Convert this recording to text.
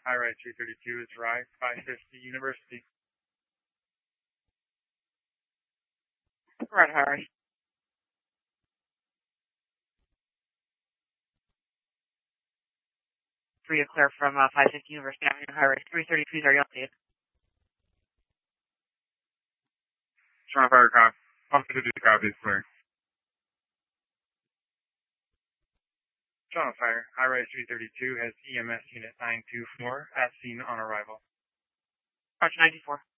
High Rise 332 is Rye 550 University. Right, High Rise. 3 clear from 550 University Avenue, High Rise 332. Are you updated? Strong fire cop. 152 copies, clear. Strong fire. High Rise 332 has EMS Unit 924 as seen on arrival. Roger 94.